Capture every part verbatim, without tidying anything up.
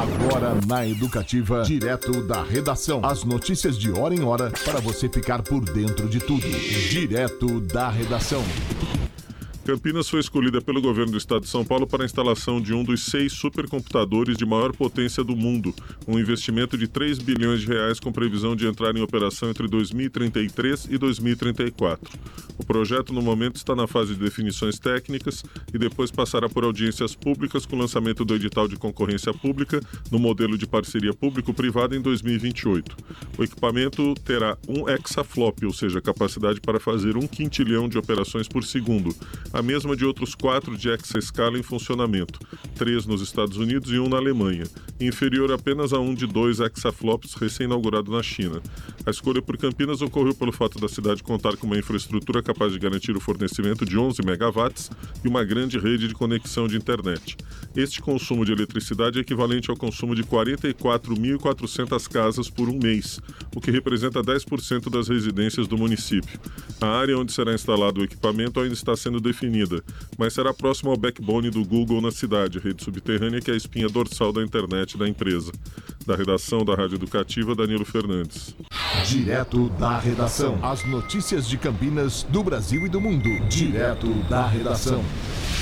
Agora na Educativa, direto da redação. As notícias de hora em hora para você ficar por dentro de tudo. Direto da redação. Campinas foi escolhida pelo governo do estado de São Paulo para a instalação de um dos seis supercomputadores de maior potência do mundo, um investimento de três bilhões de reais com previsão de entrar em operação entre dois mil e trinta e três e dois mil e trinta e quatro. O projeto, no momento, está na fase de definições técnicas e depois passará por audiências públicas com o lançamento do edital de concorrência pública no modelo de parceria público-privada em dois mil e vinte e oito. O equipamento terá um exaflop, ou seja, capacidade para fazer um quintilhão de operações por segundo, a mesma de outros quatro de exascala em funcionamento, três nos Estados Unidos e um na Alemanha, inferior apenas a um de dois exaflops recém-inaugurado na China. A escolha por Campinas ocorreu pelo fato da cidade contar com uma infraestrutura capaz de garantir o fornecimento de onze megawatts e uma grande rede de conexão de internet. Este consumo de eletricidade é equivalente ao consumo de quarenta e quatro mil e quatrocentas casas por um mês, o que representa dez por cento das residências do município. A área onde será instalado o equipamento ainda está sendo definida, mas será próximo ao backbone do Google na cidade, rede subterrânea que é a espinha dorsal da internet da empresa. Da redação da Rádio Educativa, Danilo Fernandes. Direto da redação. As notícias de Campinas, do Brasil e do mundo. Direto da redação.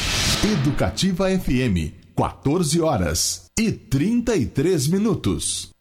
Educativa F M, quatorze horas e trinta e três minutos.